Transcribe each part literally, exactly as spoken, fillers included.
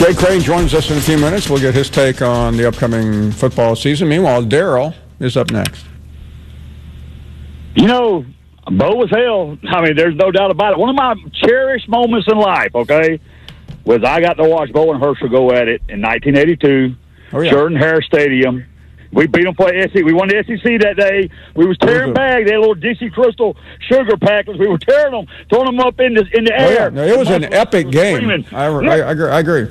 Jay Crane joins us in a few minutes. We'll get his take on the upcoming football season. Meanwhile, Daryl is up next. You know, Bo was hell. I mean, there's no doubt about it. One of my cherished moments in life, okay, was I got to watch Bo and Herschel go at it in nineteen eighty-two, oh, yeah. Jordan-Hare Stadium. We beat them for S E C. We won the S E C that day. We was tearing back. They had little Dixie Crystal sugar packets. We were tearing them, throwing them up in the in the oh, air. Yeah. No, it was an epic game. I, I, I, I, agree, I agree.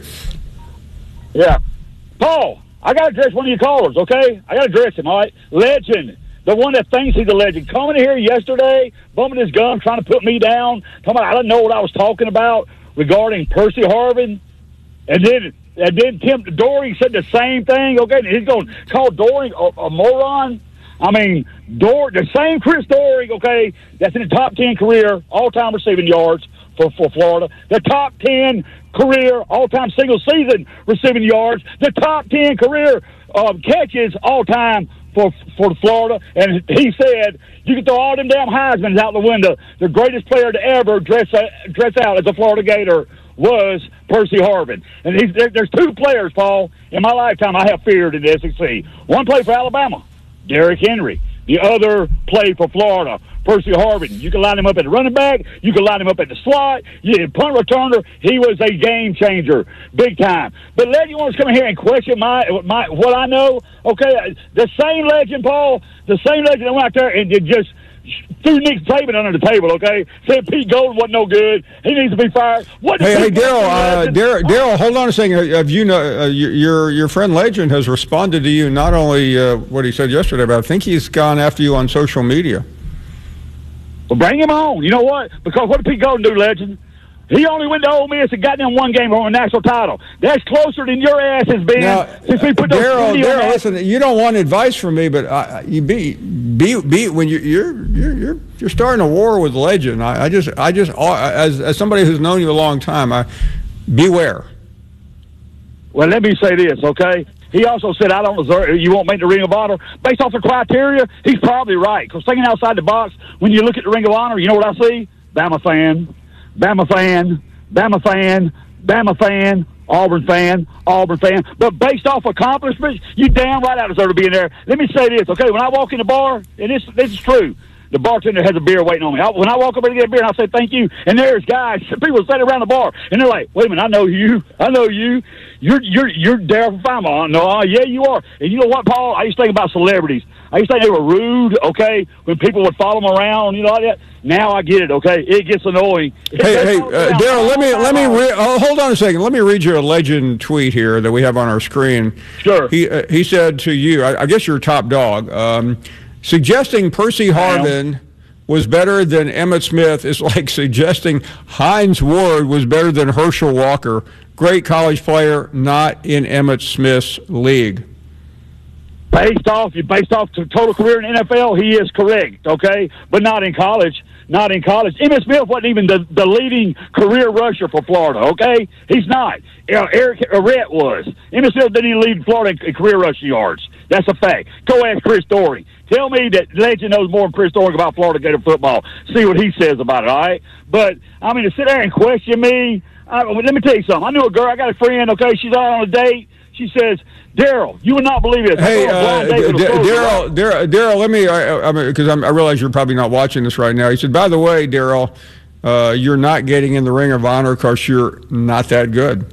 Yeah. Paul, I got to address one of your callers, okay? I got to address him, all right? Legend. The one that thinks he's a legend. Coming here yesterday, bumming his gum, trying to put me down. Talking about I didn't know what I was talking about regarding Percy Harvin. And then... And then Tim Doring said the same thing. Okay, and he's going to call Doring a, a moron. I mean, Dor the same Chris Doring, okay, that's in the top ten career all-time receiving yards for, for Florida. The top ten career all-time single-season receiving yards. The top ten career um, catches all-time for for Florida. And he said, you can throw all them damn Heismans out the window. The greatest player to ever dress, uh, dress out as a Florida Gator was Percy Harvin. And he's, there, there's two players, Paul, in my lifetime I have feared in the S E C. One played for Alabama, Derrick Henry. The other played for Florida, Percy Harvin. You can line him up at the running back. You can line him up at the slot. You punt returner. He was a game changer, big time. But legend wants to come in here and question my my what I know. Okay, the same legend, Paul, the same legend that went out there and did just threw Nick Saban under the table, okay? Said Pete Golden wasn't no good. He needs to be fired. What hey, hey, Daryl, uh, Daryl, hold on a second. Have you know uh, your your friend Legend has responded to you? Not only uh, what he said yesterday, but I think he's gone after you on social media. Well, bring him on. You know what? Because what did Pete Golden do, Legend? He only went to Ole Miss and got them one game on a national title. That's closer than your ass has been now, since we put those. Daryl, Daryl, listen. You don't want advice from me, but uh, you be be be when you, you're you're you're you're starting a war with Legend. I, I just I just as as somebody who's known you a long time, I beware. Well, let me say this, okay? He also said, I don't deserve, you won't make the Ring of Honor. Based off the criteria, he's probably right. Because thinking outside the box, when you look at the Ring of Honor, you know what I see? Bama fan. Bama fan, Bama fan, Bama fan, Auburn fan, Auburn fan. But based off accomplishments, you damn right I deserve to be in there. Let me say this, okay? When I walk in the bar, and this this is true, the bartender has a beer waiting on me. I, when I walk up and get a beer, and I say thank you, and there's guys, people sitting around the bar, and they're like, wait a minute, I know you, I know you. You're you're you're Daryl Fama. No, uh, yeah, you are. And you know what, Paul? I used to think about celebrities. I used to think they were rude, okay, when people would follow them around, you know, like that. Now I get it, okay? It gets annoying. Hey, hey, uh, Daryl, let me let me re- oh, hold on a second. Let me read you a Legend tweet here that we have on our screen. Sure. He uh, he said to you, I, I guess you're top dog, um, suggesting Percy Harvin was better than Emmitt Smith is like suggesting Hines Ward was better than Herschel Walker. Great college player, not in Emmitt Smith's league. Based off, based off the total career in the N F L, he is correct, okay? But not in college. Not in college. Emmitt Smith wasn't even the, the leading career rusher for Florida, okay? He's not. Uh, Eric Arrett was. Emmitt Smith didn't even lead Florida in career rushing yards. That's a fact. Go ask Chris Doering. Tell me that Legend knows more than Chris Doering about Florida Gator football. See what he says about it, all right? But, I mean, to sit there and question me, I, let me tell you something. I knew a girl, I got a friend, okay? She's out on a date. She says, Daryl, you would not believe it. Hey, uh, Daryl, Daryl, Daryl, let me, I, I mean, because I realize you're probably not watching this right now. He said, by the way, Daryl, uh, you're not getting in the Ring of Honor because you're not that good.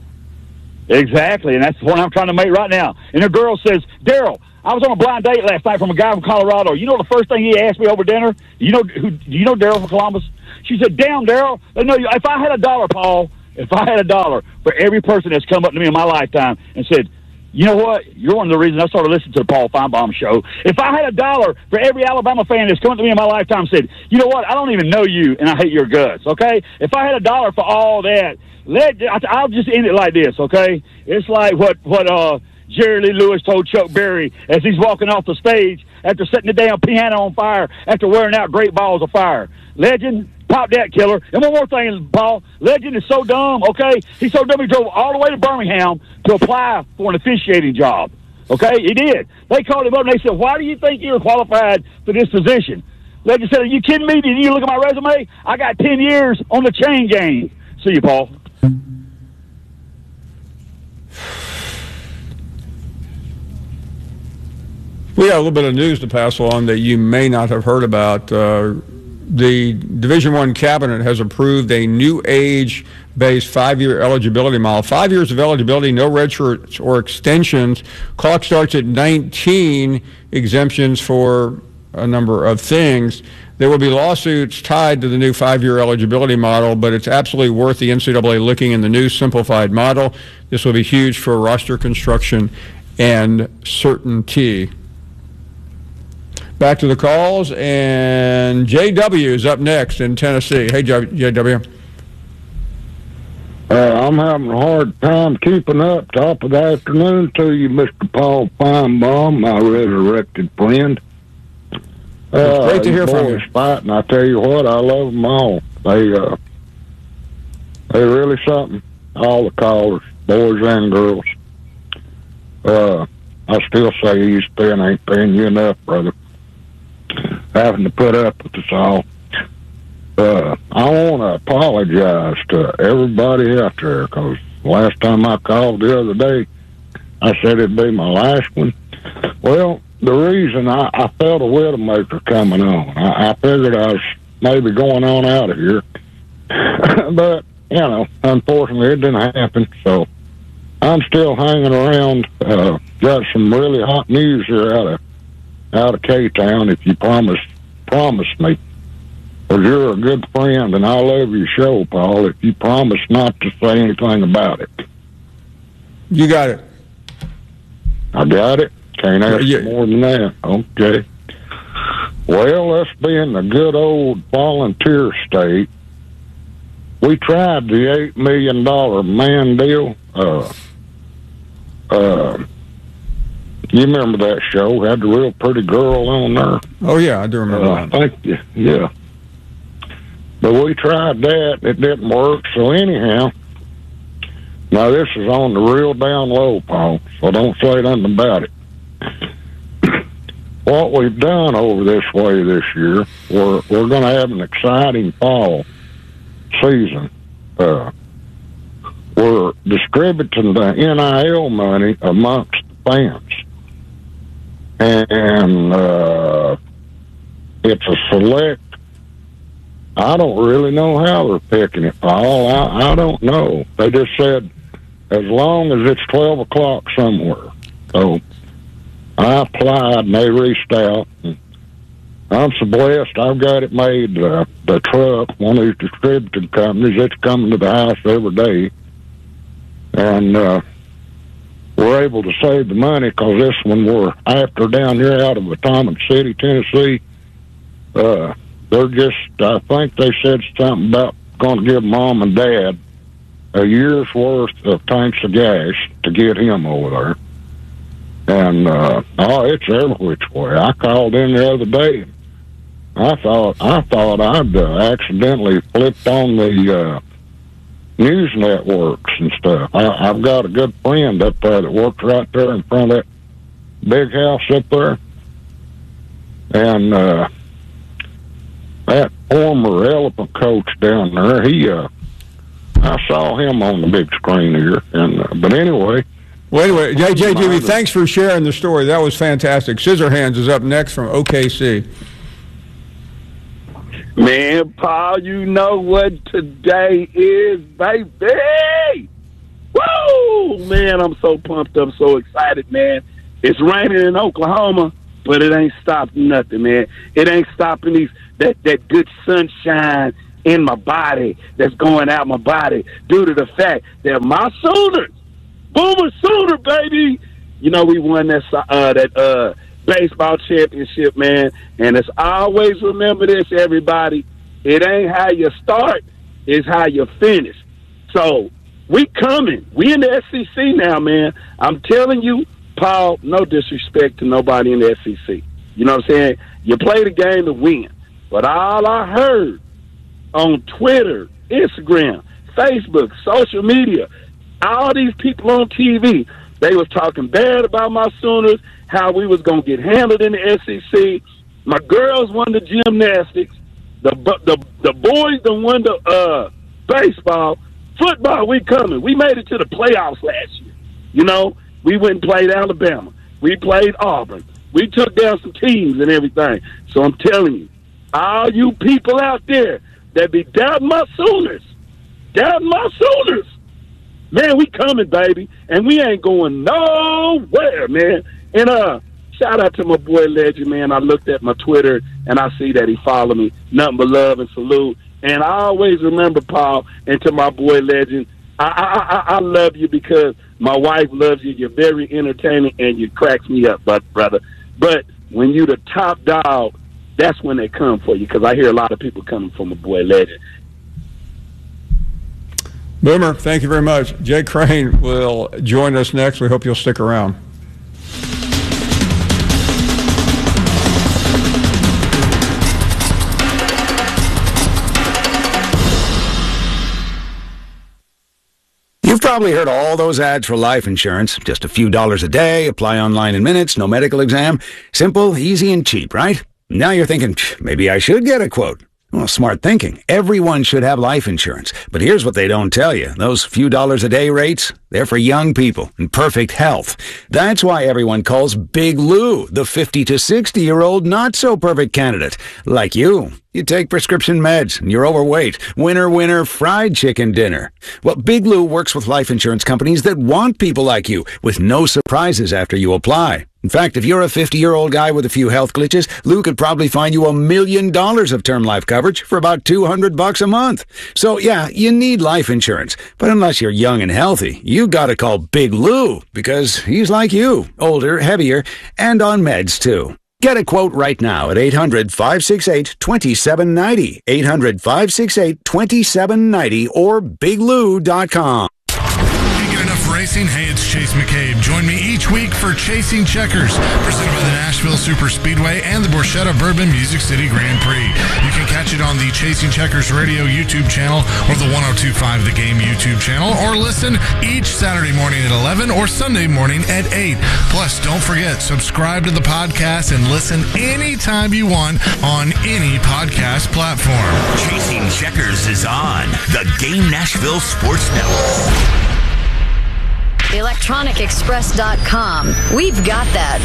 Exactly, and that's the point I'm trying to make right now. And the girl says, Daryl, I was on a blind date last night from a guy from Colorado. You know the first thing he asked me over dinner? You know who? You know Daryl from Columbus? She said, damn, Daryl, no, if I had a dollar, Paul, if I had a dollar for every person that's come up to me in my lifetime and said, you know what? You're one of the reasons I started listening to the Paul Feinbaum show. If I had a dollar for every Alabama fan that's come up to me in my lifetime and said, you know what? I don't even know you, and I hate your guts, okay? If I had a dollar for all that, let I'll just end it like this, okay? It's like what, what uh, Jerry Lee Lewis told Chuck Berry as he's walking off the stage after setting the damn piano on fire after wearing out great balls of fire. Legend, pop that killer. And one more thing, Paul. Legend is so dumb, okay? He's so dumb he drove all the way to Birmingham to apply for an officiating job. Okay? He did. They called him up and they said, why do you think you're qualified for this position? Legend said, are you kidding me? Did you look at my resume? I got ten years on the chain gang. See you, Paul. We have a little bit of news to pass along that you may not have heard about. Uh, the Division One cabinet has approved a new age-based five-year eligibility model. Five years of eligibility, no red shirts or extensions. Clock starts at nineteen, exemptions for a number of things. There will be lawsuits tied to the new five-year eligibility model, but it's absolutely worth the N C double A looking in the new simplified model. This will be huge for roster construction and certainty. Back to the calls, and J W is up next in Tennessee. Hey, J W. Uh, I'm having a hard time keeping up. Top of the afternoon to you, Mister Paul Feinbaum, my resurrected friend. It's uh, great to hear from you. Fighting, I tell you what, I love them all. They, uh, they're really something. All the callers, boys and girls. Uh, I still say E S P N ain't paying you enough, brother. Having to put up with us all. Uh, I want to apologize to everybody out there, because last time I called the other day, I said it'd be my last one. Well, the reason I, I felt a Widowmaker coming on, I, I figured I was maybe going on out of here. But, you know, unfortunately it didn't happen, so I'm still hanging around. Uh, got some really hot news here out of out of K-Town, if you promise promise me. Because you're a good friend, and I love your show, Paul, if you promise not to say anything about it. You got it. I got it? Can't ask yeah. more than that. Okay. Well, us being the good old volunteer state, we tried the eight million dollars man deal. Uh, uh, you remember that show? Had the real pretty girl on there. Oh, yeah, I do remember uh, that. Thank you. Yeah. But we tried that. It didn't work. So anyhow, now this is on the real down low, Paul, so don't say nothing about it. What we've done over this way this year, we're, we're going to have an exciting fall season. Uh, we're distributing the N I L money amongst the fans. And uh, it's a select, I don't really know how they're picking it, Paul. I, I don't know. They just said as long as it's twelve o'clock somewhere. So I applied and they reached out. And I'm so blessed. I've got it made. Uh, the truck, one of these distributing companies, it's coming to the house every day. And uh, we're able to save the money because this one we're after down here out of Atomic City, Tennessee. Uh, they're just, I think they said something about going to give mom and dad a year's worth of tanks of gas to get him over there. And, uh, oh, it's every which way. I called in the other day. I thought, I thought I'd uh, accidentally flipped on the, uh, news networks and stuff. I, I've got a good friend up there that works right there in front of that big house up there. And, uh, that former elephant coach down there, he, uh, I saw him on the big screen here. And, uh, but anyway. Well, anyway, J J G B, thanks for sharing the story. That was fantastic. Scissorhands is up next from O K C. Man, Paul, you know what today is, baby. Woo! Man, I'm so pumped up, so excited, man. It's raining in Oklahoma, but it ain't stopping nothing, man. It ain't stopping these that, that good sunshine in my body that's going out my body due to the fact that my Sooners, Boomer Sooner, baby. You know, we won that uh, that uh, baseball championship, man. And it's always remember this, everybody. It ain't how you start, it's how you finish. So we coming. We in the S E C now, man. I'm telling you, Paul, no disrespect to nobody in the S E C. You know what I'm saying? You play the game to win. But all I heard on Twitter, Instagram, Facebook, social media, all these people on T V, they was talking bad about my Sooners, how we was going to get handled in the S E C. My girls won the gymnastics. The the the boys done won the uh, baseball. Football, we coming. We made it to the playoffs last year. You know, we went and played Alabama. We played Auburn. we took down some teams and everything. So I'm telling you, all you people out there that be doubting my Sooners, doubting my Sooners, man, we coming, baby, and we ain't going nowhere, man. And uh, shout out to my boy Legend, man. I looked at my Twitter and I see that he followed me. Nothing but love and salute. And I always remember, Paul, and to my boy Legend, I, I, I, I love you because my wife loves you. You're very entertaining and you cracks me up, but brother. But when you the top dog, that's when they come for you, because I hear a lot of people coming from a boy Legend. Boomer, thank you very much. Jay Crane will join us next. We hope you'll stick around. You've probably heard all those ads for life insurance. Just a few dollars a day, apply online in minutes, no medical exam. Simple, easy, and cheap, right? Now you're thinking, maybe I should get a quote. Well, smart thinking. Everyone should have life insurance. But here's what they don't tell you. Those few dollars a day rates, they're for young people in perfect health. That's why everyone calls Big Lou the fifty to sixty-year-old not-so-perfect candidate. Like you. You take prescription meds, and you're overweight. Winner, winner, fried chicken dinner. Well, Big Lou works with life insurance companies that want people like you, with no surprises after you apply. In fact, if you're a fifty-year-old guy with a few health glitches, Lou could probably find you a million dollars of term life coverage for about two hundred bucks a month. So, yeah, you need life insurance. But unless you're young and healthy, you gotta call Big Lou, because he's like you, older, heavier, and on meds, too. Get a quote right now at eight hundred, five six eight, two seven nine zero, eight hundred, five six eight, two seven nine zero, or big lou dot com. Racing. Hey, it's Chase McCabe. Join me each week for Chasing Checkers, presented by the Nashville Super Speedway and the Borchetta Bourbon Music City Grand Prix. You can catch it on the Chasing Checkers Radio YouTube channel or the one oh two point five The Game YouTube channel, or listen each Saturday morning at eleven or Sunday morning at eight. Plus, don't forget, subscribe to the podcast and listen anytime you want on any podcast platform. Chasing Checkers is on the Game Nashville Sports Network. electronic express dot com. We've got that.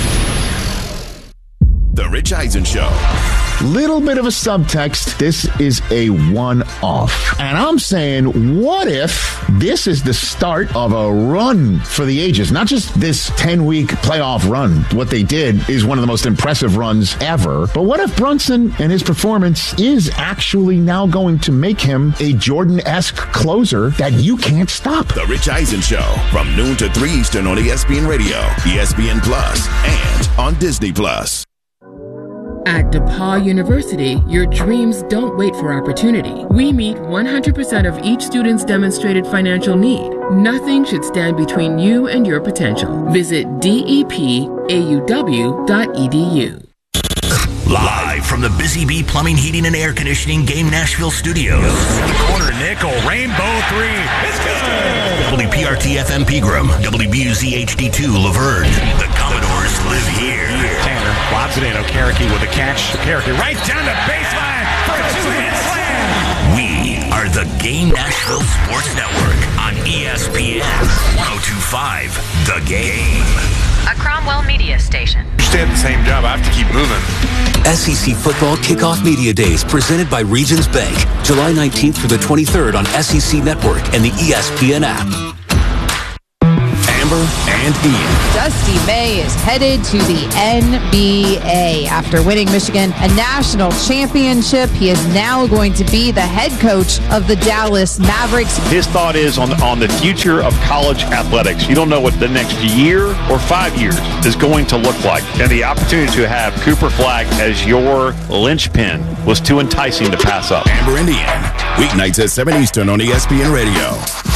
The Rich Eisen Show. Little bit of a subtext. This is a one-off. And I'm saying, what if this is the start of a run for the ages? Not just this ten-week playoff run. What they did is one of the most impressive runs ever. But what if Brunson and his performance is actually now going to make him a Jordan-esque closer that you can't stop? The Rich Eisen Show, from noon to three Eastern on E S P N Radio, E S P N Plus, and on Disney Plus. At DePaul University, your dreams don't wait for opportunity. We meet one hundred percent of each student's demonstrated financial need. Nothing should stand between you and your potential. Visit D E P A U W dot E D U. Live from the Busy Bee Plumbing, Heating, and Air Conditioning Game Nashville Studios. The corner nickel, rainbow three. It's good. W P R T F M Pegram, W B U Z H D two Laverne. The Commodores live here. Tanner lobs it in. Okereke with a catch. Okereke right down the baseline for a two-hit slam. We are the Game Nashville Sports Network on E S P N one oh two point five The Game. A Cromwell Media Station. Stay at the same job. I have to keep moving. S E C Football Kickoff Media Days, presented by Regions Bank, July nineteenth through the twenty-third on S E C Network and the E S P N app. Amber and Ian. Dusty May is headed to the N B A. After winning Michigan a national championship, he is now going to be the head coach of the Dallas Mavericks. His thought is on, on the future of college athletics. You don't know what the next year or five years is going to look like. And the opportunity to have Cooper Flag as your linchpin was too enticing to pass up. Amber and Ian, weeknights at seven Eastern on E S P N Radio.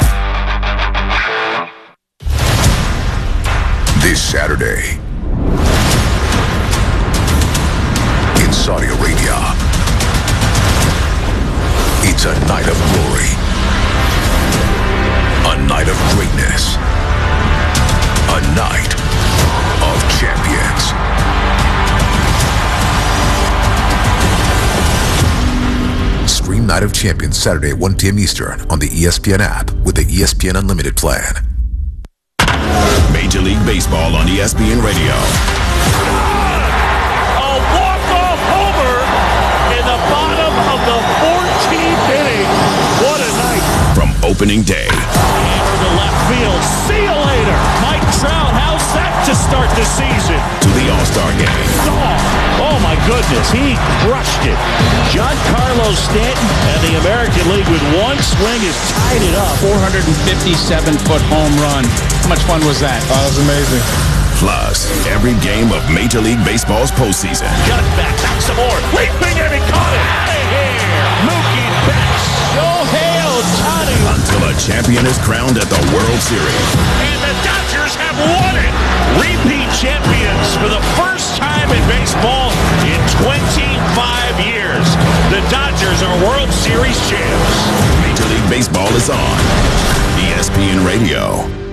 This Saturday, in Saudi Arabia, it's a night of glory, a night of greatness, a night of champions. Stream Night of Champions Saturday at one p.m. Eastern on the E S P N app with the E S P N Unlimited plan. Major League Baseball on E S P N Radio. A walk-off homer in the bottom of the fourteenth inning. What a night. From opening day. Hammer to left field. See you later. Mike Trout, how's that to start the season? To the All-Star game. Oh, oh my goodness, he crushed it. Giancarlo Stanton and the American League with one swing has tied it up. four hundred fifty-seven foot home run. How much fun was that? Oh, that was amazing. Plus, every game of Major League Baseball's postseason. Cut back, back some more. Leaping and he caught it. Hey, here, Mookie Betts. Shohei Ohtani. Until a champion is crowned at the World Series. And the Dodgers have won it. Repeat champions for the first time in baseball in twenty-five years. The Dodgers are World Series champs. Major League Baseball is on E S P N Radio.